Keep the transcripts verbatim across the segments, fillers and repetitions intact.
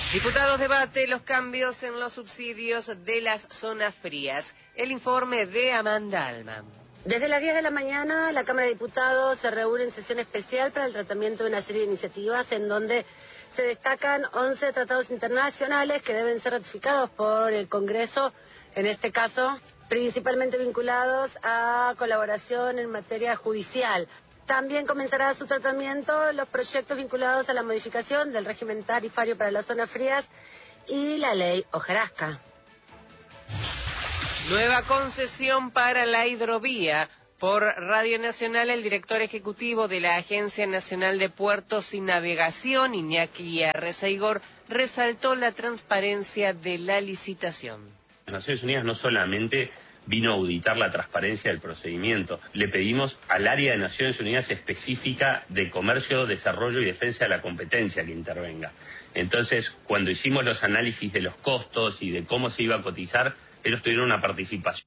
Diputados debate los cambios en los subsidios de las zonas frías. El informe de Amanda Alma. Desde las diez de la mañana, la Cámara de Diputados se reúne en sesión especial para el tratamiento de una serie de iniciativas en donde se destacan once tratados internacionales que deben ser ratificados por el Congreso, en este caso principalmente vinculados a colaboración en materia judicial. También comenzará su tratamiento los proyectos vinculados a la modificación del régimen tarifario para las zonas frías y la ley hojarasca. Nueva concesión para la hidrovía. Por Radio Nacional, el director ejecutivo de la Agencia Nacional de Puertos y Navegación, Iñaki Arrezaigor, resaltó la transparencia de la licitación. Naciones Unidas no solamente vino a auditar la transparencia del procedimiento, le pedimos al área de Naciones Unidas específica de Comercio, Desarrollo y Defensa de la Competencia que intervenga. Entonces, cuando hicimos los análisis de los costos y de cómo se iba a cotizar, ellos tuvieron una participación.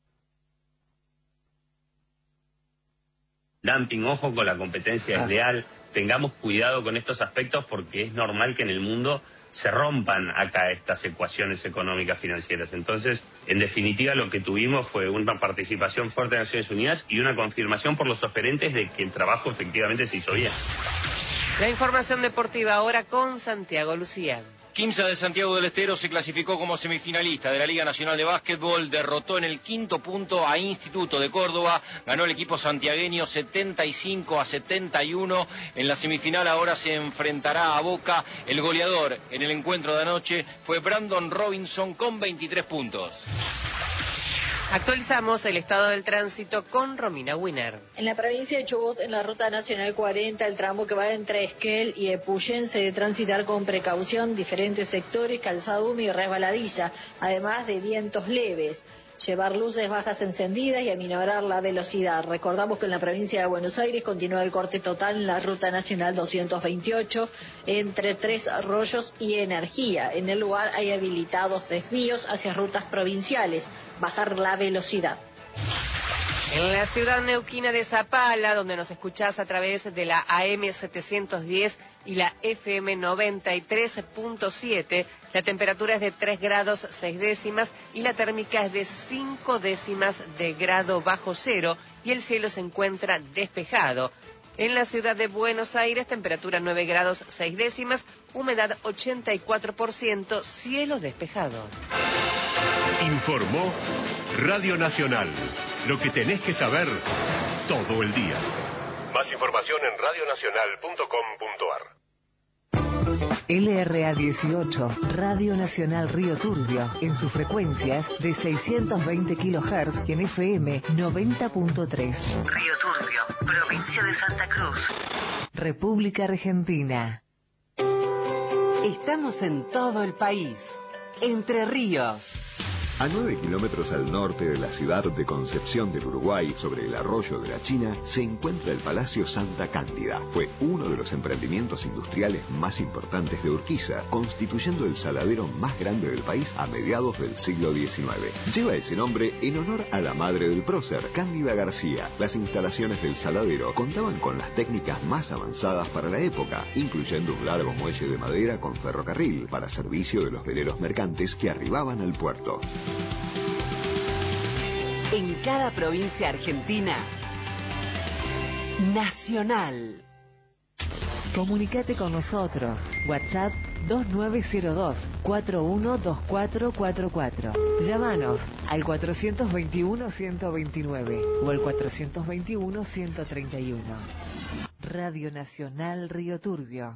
Dumping, ojo con la competencia desleal, tengamos cuidado con estos aspectos porque es normal que en el mundo se rompan acá estas ecuaciones económicas financieras. Entonces, en definitiva, lo que tuvimos fue una participación fuerte de Naciones Unidas y una confirmación por los oferentes de que el trabajo efectivamente se hizo bien. La información deportiva ahora con Santiago Lucía. Quimsa de Santiago del Estero se clasificó como semifinalista de la Liga Nacional de Básquetbol, derrotó en el quinto punto a Instituto de Córdoba, ganó el equipo santiagueño setenta y cinco a setenta y uno, en la semifinal ahora se enfrentará a Boca, el goleador en el encuentro de anoche fue Brandon Robinson con veintitrés puntos. Actualizamos el estado del tránsito con Romina Winer. En la provincia de Chubut, en la ruta nacional cuarenta, el tramo que va entre Esquel y Epuyén se debe transitar con precaución diferentes sectores, calzado húmedo y resbaladiza, además de vientos leves. Llevar luces bajas encendidas y aminorar la velocidad. Recordamos que en la provincia de Buenos Aires continúa el corte total en la ruta nacional doscientos veintiocho entre Tres Arroyos y Energía. En el lugar hay habilitados desvíos hacia rutas provinciales. Bajar la velocidad. En la ciudad neuquina de Zapala, donde nos escuchás a través de la A M setecientos diez y la F M noventa y tres punto siete, la temperatura es de tres grados seis décimas y la térmica es de cinco décimas de grado bajo cero y el cielo se encuentra despejado. En la ciudad de Buenos Aires, temperatura nueve grados seis décimas, humedad ochenta y cuatro por ciento, cielo despejado. Informó Radio Nacional. Lo que tenés que saber todo el día. Más información en radio nacional punto com punto a r. L R A dieciocho, Radio Nacional Río Turbio, en sus frecuencias de seiscientos veinte kilohertz y en F M noventa punto tres. Río Turbio, provincia de Santa Cruz, República Argentina. Estamos en todo el país. Entre Ríos. A nueve kilómetros al norte de la ciudad de Concepción del Uruguay, sobre el arroyo de la China, se encuentra el Palacio Santa Cándida. Fue uno de los emprendimientos industriales más importantes de Urquiza, constituyendo el saladero más grande del país a mediados del siglo diecinueve. Lleva ese nombre en honor a la madre del prócer, Cándida García. Las instalaciones del saladero contaban con las técnicas más avanzadas para la época, incluyendo un largo muelle de madera con ferrocarril para servicio de los veleros mercantes que arribaban al puerto. En cada provincia argentina, Nacional. Comunicate con nosotros. WhatsApp dos nueve cero dos, cuatro uno dos cuatro cuatro cuatro. Llámanos al cuatrocientos veintiuno, ciento veintinueve o al cuatrocientos veintiuno, ciento treinta y uno. Radio Nacional Río Turbio.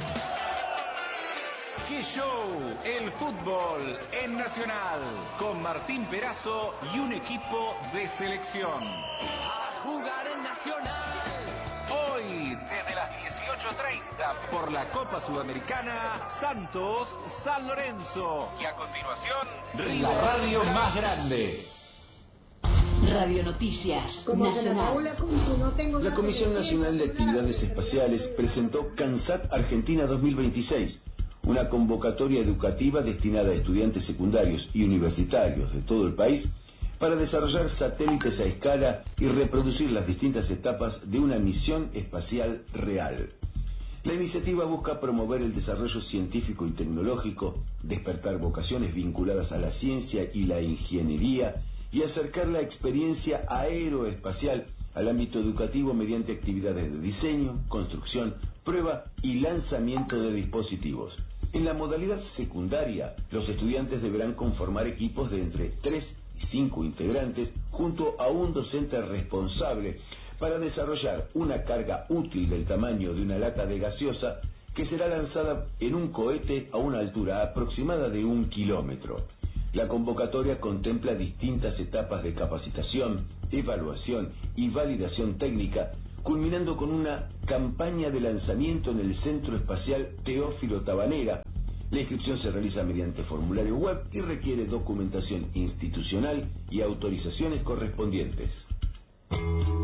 ¡Qué show! El fútbol en Nacional, con Martín Perazo y un equipo de selección. ¡A jugar en Nacional! Hoy, desde las dieciocho treinta, por la Copa Sudamericana, Santos, San Lorenzo. Y a continuación, la radio más grande. Radio Noticias Nacional. La Comisión Nacional de Actividades Espaciales presentó CANSAT Argentina dos mil veintiséis, una convocatoria educativa destinada a estudiantes secundarios y universitarios de todo el país para desarrollar satélites a escala y reproducir las distintas etapas de una misión espacial real. La iniciativa busca promover el desarrollo científico y tecnológico, despertar vocaciones vinculadas a la ciencia y la ingeniería y acercar la experiencia aeroespacial al ámbito educativo mediante actividades de diseño, construcción, prueba y lanzamiento de dispositivos. En la modalidad secundaria, los estudiantes deberán conformar equipos de entre tres y cinco integrantes junto a un docente responsable para desarrollar una carga útil del tamaño de una lata de gaseosa que será lanzada en un cohete a una altura aproximada de un kilómetro. La convocatoria contempla distintas etapas de capacitación, evaluación y validación técnica, culminando con una campaña de lanzamiento en el Centro Espacial Teófilo Tabanera. La inscripción se realiza mediante formulario web y requiere documentación institucional y autorizaciones correspondientes.